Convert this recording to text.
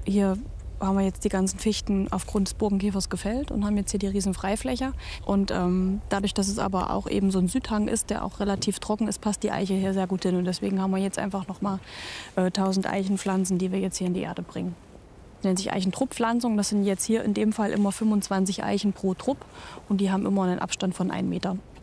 Hier haben wir jetzt die ganzen Fichten aufgrund des Borkenkäfers gefällt und haben jetzt hier die riesen Freifläche. Und dadurch, dass es aber auch eben so ein Südhang ist, der auch relativ trocken ist, passt die Eiche hier sehr gut hin. Und deswegen haben wir jetzt einfach noch mal 1000 Eichenpflanzen, die wir jetzt hier in die Erde bringen. Das nennt sich Eichentruppflanzung. Das sind jetzt hier in dem Fall immer 25 Eichen pro Trupp und die haben immer einen Abstand von 1 Meter.